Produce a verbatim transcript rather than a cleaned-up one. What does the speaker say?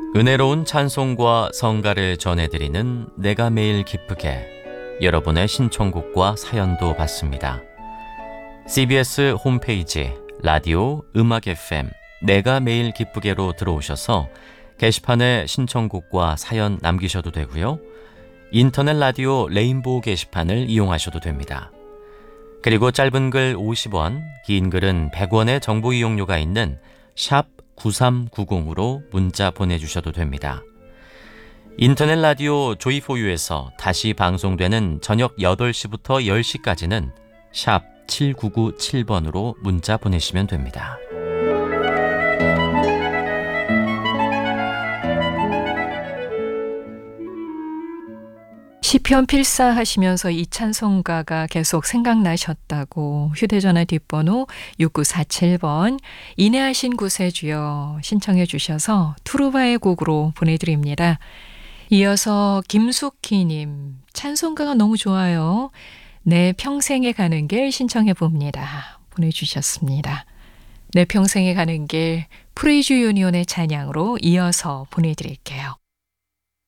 은혜로운 찬송과 성가를 전해드리는 내가 매일 기쁘게, 여러분의 신청곡과 사연도 받습니다. 씨비에스 홈페이지 라디오 음악 에프엠 내가 매일 기쁘게로 들어오셔서 게시판에 신청곡과 사연 남기셔도 되고요. 인터넷 라디오 레인보우 게시판을 이용하셔도 됩니다. 그리고 짧은 글 오십 원, 긴 글은 백 원의 정보 이용료가 있는 샵 구삼구공으로 문자 보내주셔도 됩니다. 인터넷 라디오 조이포유에서 다시 방송되는 저녁 여덟 시부터 열 시까지는 샵 칠구구칠 번으로 문자 보내시면 됩니다. 시편 필사하시면서 이 찬송가가 계속 생각나셨다고 휴대전화 뒷번호 육구사칠 번 인내하신 구세주여 신청해 주셔서 투르바의 곡으로 보내드립니다. 이어서 김숙희님 찬송가가 너무 좋아요. 내 평생에 가는 길 신청해 봅니다. 보내주셨습니다. 내 평생에 가는 길 프레이즈 유니온의 찬양으로 이어서 보내드릴게요.